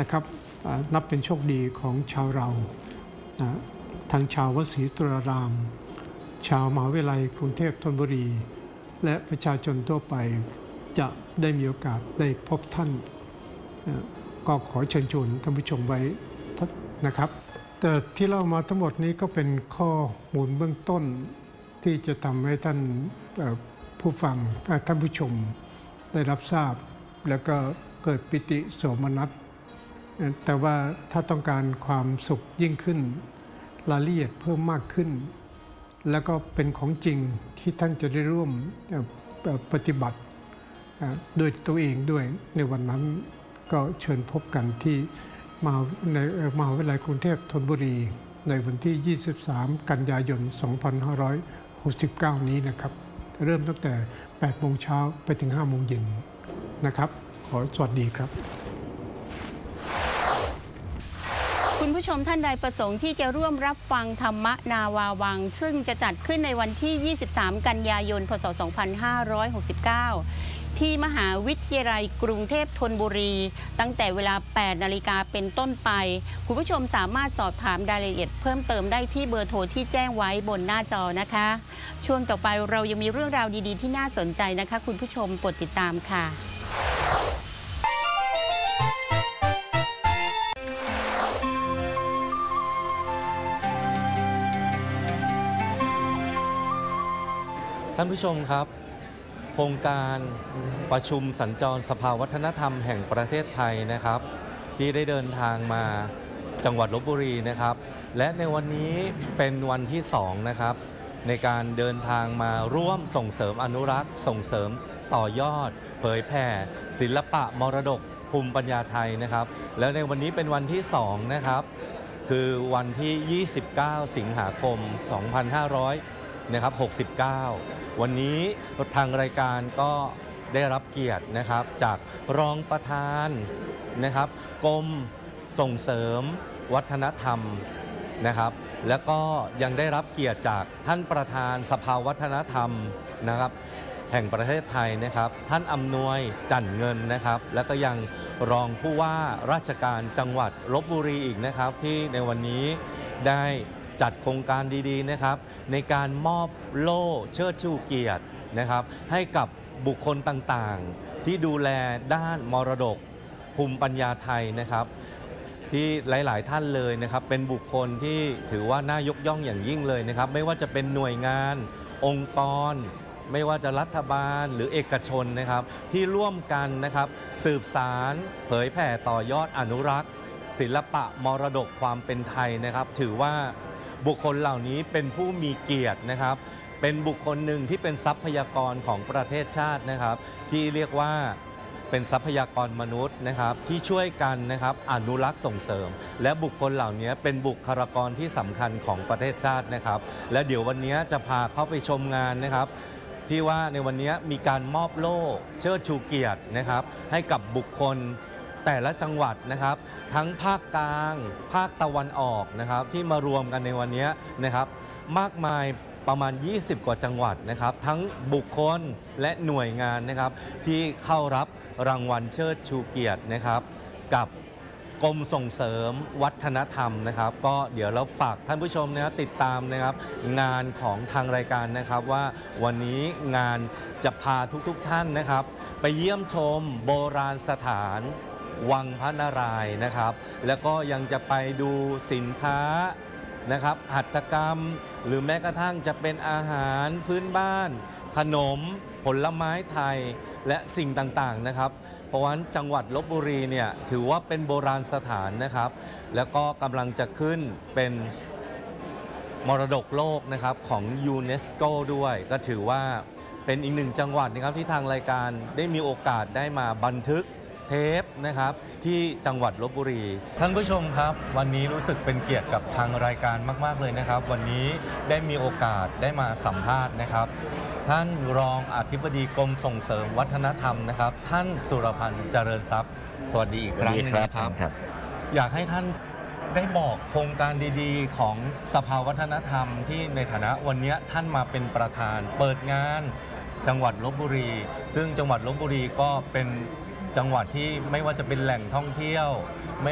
นะครับนับเป็นโชคดีของชาวเราทั้งชาววัดศรีตรารามชาวมหาวิทยาลัยกรุงเทพธนบุรีและประชาชนทั่วไปจะได้มีโอกาสได้พบท่านก็ขอเชิญชวนท่านผู้ชมไว้นะครับแต่ที่เล่ามาทั้งหมดนี้ก็เป็นข้อมูลเบื้องต้นที่จะทำให้ท่านผู้ฟังท่านผู้ชมได้รับทราบแล้วก็เกิดปิติโสมนัสแต่ว่าถ้าต้องการความสุขยิ่งขึ้นรายละเอียดเพิ่มมากขึ้นแล้วก็เป็นของจริงที่ท่านจะได้ร่วมปฏิบัติโดยตัวเองด้วยในวันนั้นก็เชิญพบกันที่ในมหาวิทยาลัยกรุงเทพธนบุรีในวันที่ 23 กันยายน 2569 นี้นะครับเริ่มตั้งแต่ 8 โมงเช้าไปถึง 5 โมงเย็นนะครับขอสวัสดีครับคุณผู้ชมท่านใดประสงค์ที่จะร่วมรับฟังธรรมนาวาวังซึ่งจะจัดขึ้นในวันที่ 23 กันยายน พศ 2569 ที่มหาวิทยาลัยกรุงเทพธนบุรีตั้งแต่เวลา 8 นาฬิกาเป็นต้นไปคุณผู้ชมสามารถสอบถามรายละเอียดเพิ่มเติมได้ที่เบอร์โทรที่แจ้งไว้บนหน้าจอนะคะช่วงต่อไปเรายังมีเรื่องราวดีๆที่น่าสนใจนะคะคุณผู้ชมโปรดติดตามค่ะท่านผู้ชมครับโครงการประชุมสัญจรสภาวัฒนธรรมแห่งประเทศไทยนะครับที่ได้เดินทางมาจังหวัดลพบุรีนะครับและในวันนี้เป็นวันที่2นะครับในการเดินทางมาร่วมส่งเสริมอนุรักษ์ส่งเสริมต่อยอดเผยแผ่ศิลปะมรดกภูมิปัญญาไทยนะครับแล้วในวันนี้เป็นวันที่2นะครับคือวันที่ 29 สิงหาคม 2569 วันนี้ทางรายการก็ได้รับเกียรตินะครับจากรองประธานนะครับกรมส่งเสริมวัฒนธรรมนะครับแล้วก็ยังได้รับเกียรติจากท่านประธานสภาวัฒนธรรมนะครับแห่งประเทศไทยนะครับท่านอำนวยจันเงินนะครับแล้วก็ยังรองผู้ว่าราชการจังหวัดลพบุรีอีกนะครับที่ในวันนี้ได้จัดโครงการดีๆนะครับในการมอบโล่เชิดชูเกียรตินะครับให้กับบุคคลต่างๆที่ดูแลด้านมรดกภูมิปัญญาไทยนะครับที่หลายๆท่านเลยนะครับเป็นบุคคลที่ถือว่าน่ายกย่องอย่างยิ่งเลยนะครับไม่ว่าจะเป็นหน่วยงานองค์กรไม่ว่าจะรัฐบาลหรือเอกชนนะครับที่ร่วมกันนะครับสืบสารเผยแผ่ต่อยอดอนุรักษ์ศิลปะมรดกความเป็นไทยนะครับถือว่าบุคคลเหล่านี้เป็นผู้มีเกียรตินะครับเป็นบุคคลหนึ่งที่เป็นทรัพยากรของประเทศชาตินะครับที่เรียกว่าเป็นทรัพยากรมนุษย์นะครับที่ช่วยกันนะครับอนุรักษ์ส่งเสริมและบุคคลเหล่านี้เป็นบุคลากรที่สำคัญของประเทศชาตินะครับและเดี๋ยววันนี้จะพาเข้าไปชมงานนะครับที่ว่าในวันนี้มีการมอบโล่เชิดชูเกียรตินะครับให้กับบุคคลแต่ละจังหวัดนะครับทั้งภาคกลางภาคตะวันออกนะครับที่มารวมกันในวันนี้นะครับมากมายประมาณ20 กว่าจังหวัดนะครับทั้งบุคคลและหน่วยงานนะครับที่เข้ารับรางวัลเชิดชูเกียรตินะครับกับกรมส่งเสริมวัฒนธรรมนะครับก็เดี๋ยวเราฝากท่านผู้ชมนะครับติดตามนะครับงานของทางรายการนะครับว่าวันนี้งานจะพาทุกท่านนะครับไปเยี่ยมชมโบราณสถานวังพระนารายณ์นะครับแล้วก็ยังจะไปดูสินค้านะครับหัตถกรรมหรือแม้กระทั่งจะเป็นอาหารพื้นบ้านขนมผลไม้ไทยและสิ่งต่างๆนะครับเพราะว่าจังหวัดลพบุรีเนี่ยถือว่าเป็นโบราณสถานนะครับแล้วก็กำลังจะขึ้นเป็นมรดกโลกนะครับของยูเนสโกด้วยก็ถือว่าเป็นอีกหนึ่งจังหวัดนะครับที่ทางรายการได้มีโอกาสได้มาบันทึกเทปนะครับที่จังหวัดลพบุรีท่านผู้ชมครับวันนี้รู้สึกเป็นเกียรติกับทางรายการมากๆเลยนะครับวันนี้ได้มีโอกาสได้มาสัมภาษณ์นะครับท่านรองอธิบดีกรมส่งเสริมวัฒนธรรมนะครับท่านสุรพันธ์เจริญทรัพย์สวัสดีอีกครั้งนึงนะครับอยากให้ท่านได้บอกโครงการดีๆของสภาวัฒนธรรมที่ในฐานะวันนี้ท่านมาเป็นประธานเปิดงานจังหวัดลพบุรีซึ่งจังหวัดลพบุรีก็เป็นจังหวัดที่ไม่ว่าจะเป็นแหล่งท่องเที่ยว